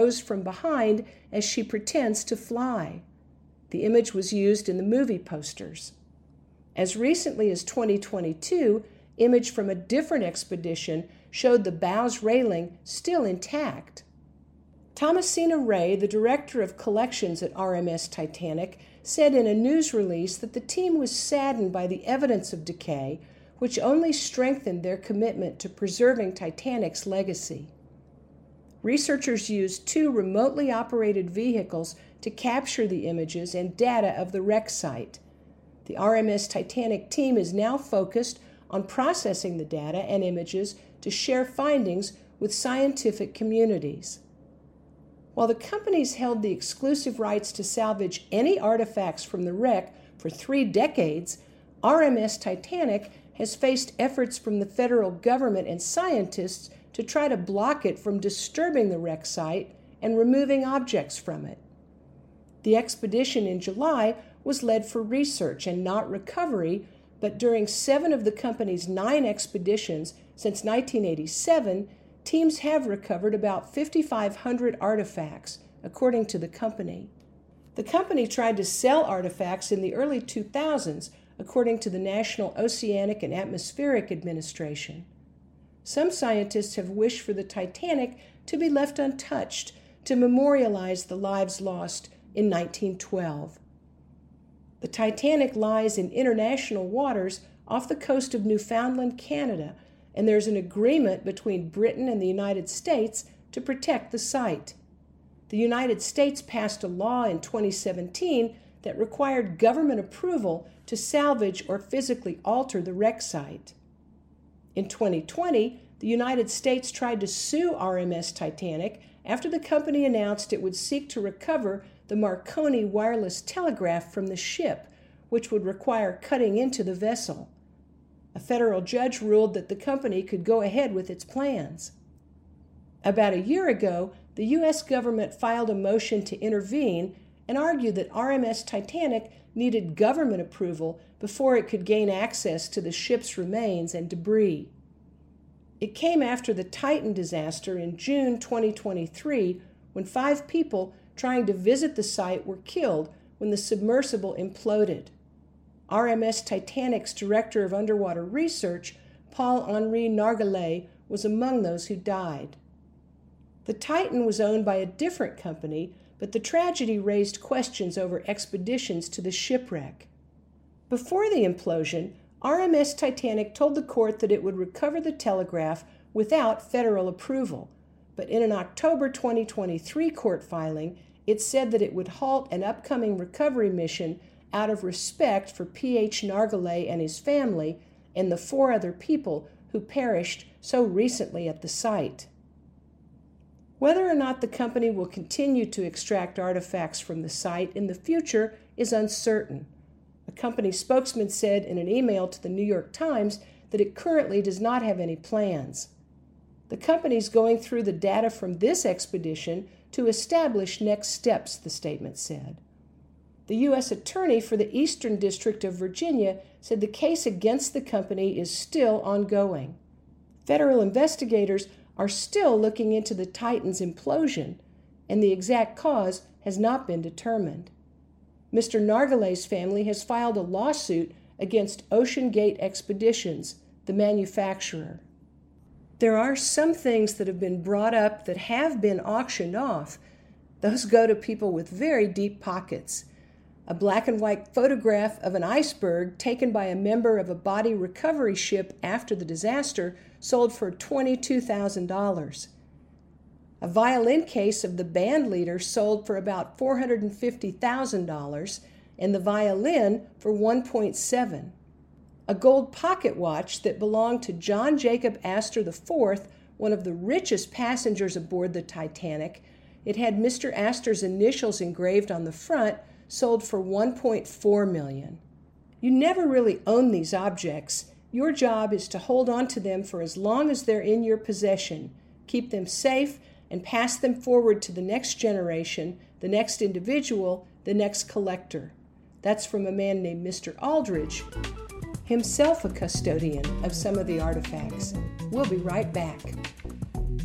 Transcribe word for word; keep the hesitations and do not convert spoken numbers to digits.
from behind as she pretends to fly. The image was used in the movie posters. As recently as twenty twenty-two, image from a different expedition showed the bow's railing still intact. Thomasina Ray, the director of collections at R M S Titanic, said in a news release that the team was saddened by the evidence of decay, which only strengthened their commitment to preserving Titanic's legacy. Researchers used two remotely operated vehicles to capture the images and data of the wreck site. The R M S Titanic team is now focused on processing the data and images to share findings with scientific communities. While the companies held the exclusive rights to salvage any artifacts from the wreck for three decades, R M S Titanic has faced efforts from the federal government and scientists to try to block it from disturbing the wreck site and removing objects from it. The expedition in July was led for research and not recovery, but during seven of the company's nine expeditions since nineteen eighty-seven, teams have recovered about fifty-five hundred artifacts, according to the company. The company tried to sell artifacts in the early two thousands, according to the National Oceanic and Atmospheric Administration. Some scientists have wished for the Titanic to be left untouched to memorialize the lives lost in nineteen twelve. The Titanic lies in international waters off the coast of Newfoundland, Canada, and there's an agreement between Britain and the United States to protect the site. The United States passed a law in twenty seventeen that required government approval to salvage or physically alter the wreck site. In twenty twenty, the United States tried to sue R M S Titanic after the company announced it would seek to recover the Marconi wireless telegraph from the ship, which would require cutting into the vessel. A federal judge ruled that the company could go ahead with its plans. About a year ago, the U S government filed a motion to intervene and argued that R M S Titanic needed government approval before it could gain access to the ship's remains and debris. It came after the Titan disaster in June twenty twenty-three, when five people trying to visit the site were killed when the submersible imploded. R M S Titanic's director of underwater research, Paul-Henri Nargeolet, was among those who died. The Titan was owned by a different company, but the tragedy raised questions over expeditions to the shipwreck. Before the implosion, R M S Titanic told the court that it would recover the telegraph without federal approval, but in an October twenty twenty-three court filing, it said that it would halt an upcoming recovery mission out of respect for P H Nargeolet and his family and the four other people who perished so recently at the site. Whether or not the company will continue to extract artifacts from the site in the future is uncertain. A company spokesman said in an email to the New York Times that it currently does not have any plans. The company is going through the data from this expedition to establish next steps, the statement said. The U S Attorney for the Eastern District of Virginia said the case against the company is still ongoing. Federal investigators are still looking into the Titan's implosion, and the exact cause has not been determined. Mister Nargeolet's family has filed a lawsuit against Ocean Gate Expeditions, the manufacturer. There are some things that have been brought up that have been auctioned off. Those go to people with very deep pockets. A black and white photograph of an iceberg taken by a member of a body recovery ship after the disaster sold for twenty-two thousand dollars. A violin case of the band leader sold for about four hundred fifty thousand dollars, and the violin for one point seven million dollars. A gold pocket watch that belonged to John Jacob Astor the fourth, one of the richest passengers aboard the Titanic. It had Mister Astor's initials engraved on the front, sold for one point four million dollars. You never really own these objects. Your job is to hold on to them for as long as they're in your possession, keep them safe, and pass them forward to the next generation, the next individual, the next collector. That's from a man named Mister Aldridge, himself a custodian of some of the artifacts. We'll be right back.